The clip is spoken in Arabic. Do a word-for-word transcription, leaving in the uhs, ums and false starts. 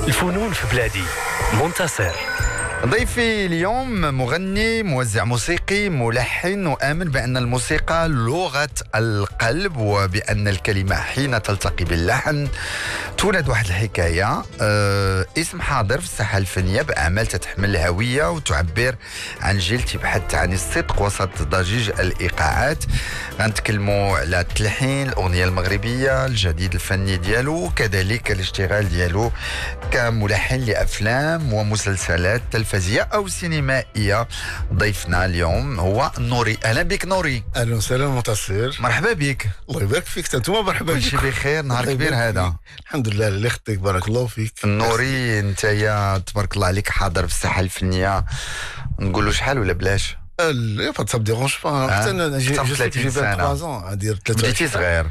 الفنون في بلادي منتصر. ضيفي اليوم مغني، موزع موسيقي، ملحن، وآمن بأن الموسيقى لغة القلب، وبأن الكلمة حين تلتقي باللحن تولد واحد الحكاية. أه اسم حاضر في الساحة الفنية بأعمال تتحمل الهوية وتعبر عن جيل تبحث عن الصدق وسط ضجيج الإيقاعات. غنتكلموا على التلحين، الأغنية المغربية، الجديد الفني ديالو، وكذلك الاشتغال ديالو كملحن لأفلام ومسلسلات تلفزية أو سينمائية. ضيفنا اليوم هو نوري. أهلا بك نوري. اهلا وسهلا منتصر. مرحبا بك. الله يبارك فيك. انتم مرحبا بك. كل شيء بخير. نهار كبير هذا. الحمد لله. الله يخطيك. بارك الله فيك نوري. انت يا تبارك الله عليك حاضر في الساحة الفنية، نقولوا شحال ولا بلاش؟ لا با سا ديرونج با. حتى انا جي ثلاثين سنة ندير بديتي صغير.